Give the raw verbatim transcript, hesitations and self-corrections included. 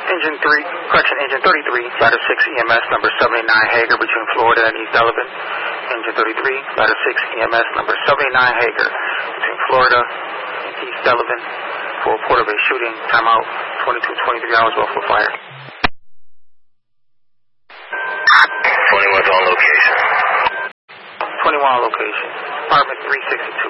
Engine three, correction, engine thirty-three, ladder six E M S number seventy-nine Hager between Florida and East Delavan. Engine thirty-three, ladder six E M S number seventy-nine Hager between Florida and East Delavan for a report of a shooting. Timeout, twenty-two twenty-three hours well for fire. twenty-one's on location. twenty-one on location. Apartment three sixty-two.